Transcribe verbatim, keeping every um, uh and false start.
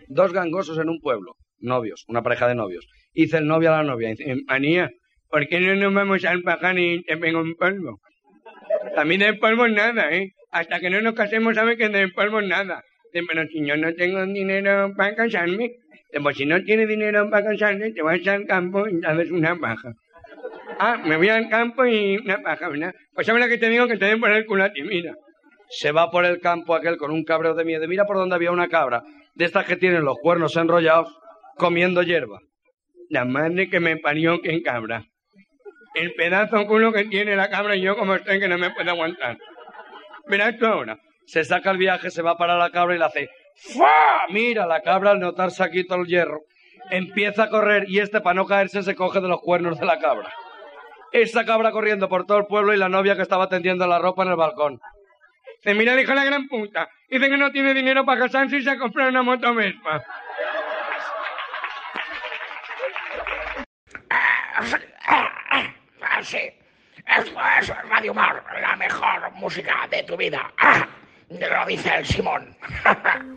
Dos gangosos en un pueblo, novios, una pareja de novios. Dice el novio a la novia, dice, Manía, ¿por qué no nos vamos al paján y te pego un polvo? A mí de polvo nada, ¿eh? Hasta que no nos casemos sabe que de polvo nada. Dice, pero si yo no tengo dinero para casarme, dice, pues si no tienes dinero para casarme, te vas al campo y te haces una paja. Ah, me voy al campo y una paja, ¿verdad? Pues sabes lo que te digo, que te den por el culo a ti, mira. Se va por el campo aquel con un cabreo de miedo. Mira por donde había una cabra, de estas que tienen los cuernos enrollados, comiendo hierba. La madre que me parió, que cabra. El pedazo culo que tiene la cabra y yo como estoy que no me puedo aguantar. Verás tú ahora. Se saca el viaje, se va para la cabra y la hace ¡fua! Mira, la cabra al notarse aquí todo el hierro empieza a correr y este para no caerse se coge de los cuernos de la cabra. Esa cabra corriendo por todo el pueblo y la novia que estaba tendiendo la ropa en el balcón. Dice, mira, dijo la gran puta. Dice que no tiene dinero para casarse y se ha comprado una moto Vespa. Sí, esto es Radio Mar, la mejor música de tu vida. Lo dice el Simón.